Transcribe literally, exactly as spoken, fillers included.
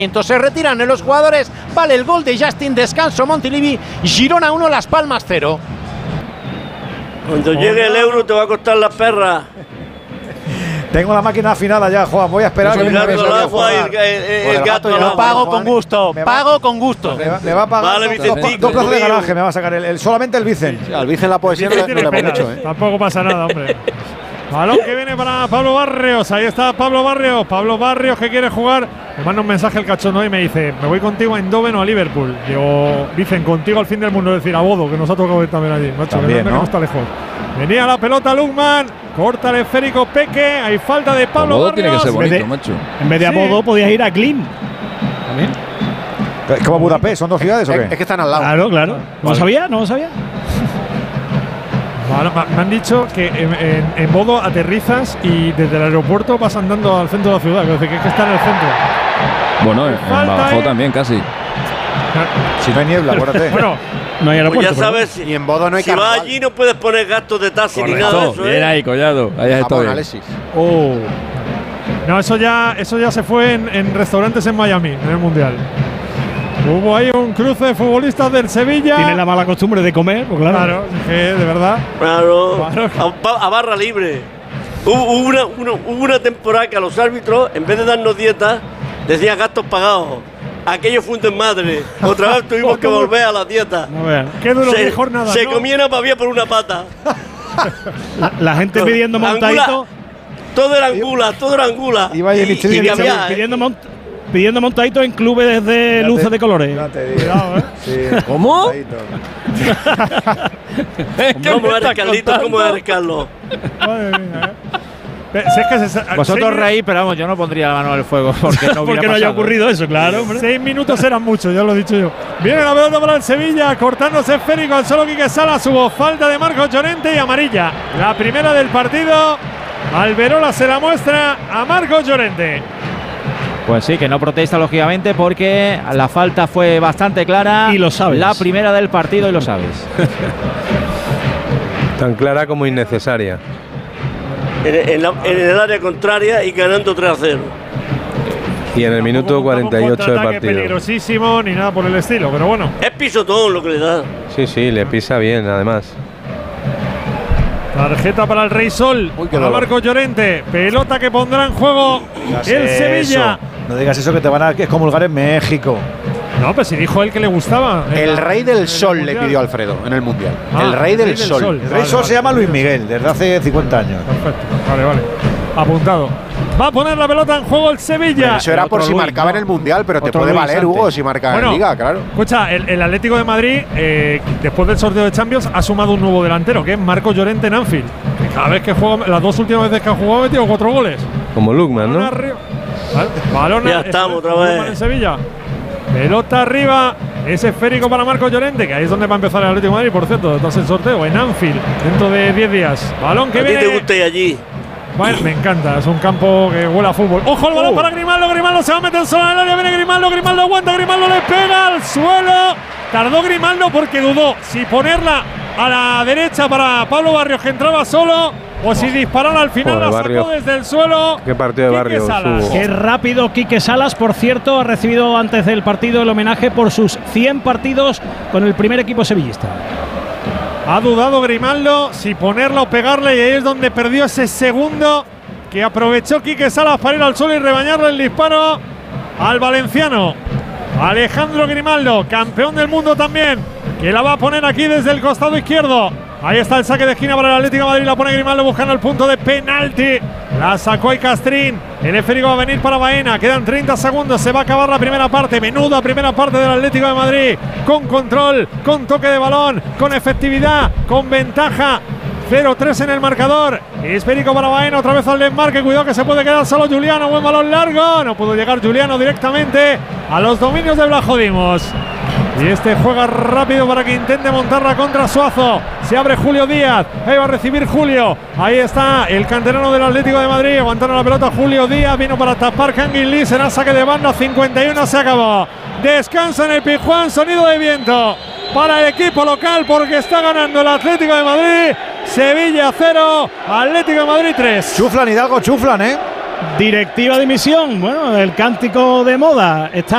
Se retiran en los jugadores, vale el gol de Justin, descanso Montilivi, Girona uno, Las Palmas cero. Cuando llegue el euro te va a costar la perra. Tengo la máquina afinada ya, Juan, voy a esperar. El gato al agua y el, el, el, el gato al agua. Pago con gusto, pago con gusto. Me va, me va a pagar vale, dos, dos, dos plazas de garaje, me va a sacar el, el, solamente el Vicen. Sí, al Vicen la poesía no, no le va mucho, ¿eh? Tampoco pasa nada, hombre. Balón que viene para Pablo Barrios. Ahí está Pablo Barrios. Pablo Barrios que quiere jugar. Me manda un mensaje el cachondo y me dice: me voy contigo a Eindhoven o a Liverpool. Digo, dicen contigo al fin del mundo. Es decir, a Bodo, que nos ha tocado ir también allí. Macho, también, que no, ¿no? no está lejos. Venía la pelota Lukman. Corta el esférico Peque. Hay falta de Pablo Bodo Barrios. Tiene que ser bonito, de, macho. En vez de a Bodo, sí. podías ir a Klim. También. ¿Es como Budapest? ¿Son dos ciudades o qué? Es, es que están al lado. Claro, claro. ¿No lo sabía? ¿No lo sabía? Bueno, me han dicho que en, en, en Bodo aterrizas y desde el aeropuerto vas andando al centro de la ciudad. Que es que está en el centro. Bueno, en Badajoz eh. también casi. Si no hay niebla, acuérdate. Bueno, no hay aeropuerto. Pues ya sabes, y en Bodo no hay si vas allí no puedes poner gastos de taxi ni nada de eso. Bien ¿eh? ahí, Collado. Ahí está bien. Alexis. Oh. No, eso ya, eso ya se fue en, en restaurantes en Miami, en el Mundial. Hubo ahí un cruce de futbolistas del Sevilla. Tiene la mala costumbre de comer, pues claro. Claro, que de verdad. Claro, claro. A, a barra libre. Hubo, hubo, una, una, hubo una temporada que a los árbitros, en vez de darnos dietas, decían gastos pagados. Aquello fue un desmadre. Otra vez tuvimos que volver a la dieta. No vean. Qué duro se, de jornada. Se ¿no? comía una pavía por una pata. La, la gente pidiendo montadito. Todo era angula, todo era angula. Iba y, y, y, y había, pidiendo, mont, pidiendo montadito en clubes de luces de colores. Cuidado, ¿eh? Sí. ¿Cómo? ¿Cómo eres, Carlitos? ¿Cómo eres, Carlos? Madre mía, ¿eh? Si es que se, Vosotros reís, pero vamos, yo no pondría la mano al fuego porque no, porque no haya ocurrido eso, claro. Hombre. Seis minutos eran muchos, ya lo he dicho yo. Viene la pelota para el Sevilla, cortándose esférico al solo Quique Salas. Hubo falta de Marcos Llorente y amarilla. La primera del partido. Alberola se la muestra a Marcos Llorente. Pues sí, que no protesta lógicamente porque la falta fue bastante clara. Y lo sabes. La primera del partido y lo sabes. Tan clara como innecesaria. En, en, la, en el área contraria y ganando tres a cero. Y en el minuto cuarenta y ocho de partido. Peligrosísimo ni nada por el estilo, pero bueno. Es pisotón lo que le da. Sí, sí, le pisa bien además. Tarjeta para el Rey Sol. Uy, para Marcos Llorente. Pelota que pondrá en juego el Sevilla. Eso. No digas eso que te van a excomulgar en México. No, pues si dijo él que le gustaba. El la, Rey del Sol le pidió Alfredo en el Mundial. Ah, el Rey del, del Sol. sol. El Rey del Sol vale, se vale. llama Luis Miguel desde hace cincuenta años. Perfecto. Vale, vale. Apuntado. Va a poner la pelota en juego el Sevilla. Pero eso era por si Luis, marcaba no. en el Mundial, pero te puede Luis valer, antes. Hugo, si marca bueno, en Liga, claro. Escucha, el, el Atlético de Madrid, eh, después del sorteo de Champions, ha sumado un nuevo delantero, que es Marcos Llorente en Anfield. Que cada vez que juega, las dos últimas veces que ha jugado, ha metido cuatro goles. Como Lukman, ¿no? Vale, balón ya estamos otra vez. En Sevilla. Pelota arriba. Es esférico para Marcos Llorente, que ahí es donde va a empezar el Atlético de Madrid, por cierto, tras el sorteo, en Anfield, dentro de diez días. Balón que ¿A viene. ti te gusta ir allí? Bueno, me encanta, es un campo que huele a fútbol. ¡Ojo el balón uh. para Grimaldo! Grimaldo se va a meter solo en el área, viene Grimaldo, Grimaldo aguanta, Grimaldo le pega al suelo. Tardó Grimaldo porque dudó si ponerla a la derecha para Pablo Barrios, que entraba solo, o si disparar al final. Joder, la sacó Barrio. Desde el suelo. Qué partido de Barrios. Qué rápido Quique Salas, por cierto, ha recibido antes del partido el homenaje por sus cien partidos con el primer equipo sevillista. Ha dudado Grimaldo si ponerla o pegarle, y ahí es donde perdió ese segundo que aprovechó Quique Salas para ir al suelo y rebañarle el disparo al valenciano Alejandro Grimaldo, campeón del mundo también, que la va a poner aquí desde el costado izquierdo. Ahí está el saque de esquina para el Atlético de Madrid, la pone Grimaldo buscando el punto de penalti. La sacó y Castrín. El esférico va a venir para Baena. Quedan treinta segundos, se va a acabar la primera parte. Menuda primera parte del Atlético de Madrid. Con control, con toque de balón, con efectividad, con ventaja. cero tres en el marcador. Esférico para Baena, otra vez al desmarque. Cuidado que se puede quedar solo Juliano. Buen balón largo. No pudo llegar Juliano directamente a los dominios de Blas Dimos. Y este juega rápido para que intente montarla contra Suazo. Se abre Julio Díaz. Ahí va a recibir Julio. Ahí está el canterano del Atlético de Madrid. Aguantando la pelota Julio Díaz. Vino para tapar Kangin Lee. Será saque de banda. cincuenta y uno se acabó. Descansa en el Pizjuán. Sonido de viento para el equipo local porque está ganando el Atlético de Madrid. Sevilla cero, Atlético de Madrid tres. Chuflan, Hidalgo, chuflan, ¿eh? Directiva de misión. Bueno, el cántico de moda está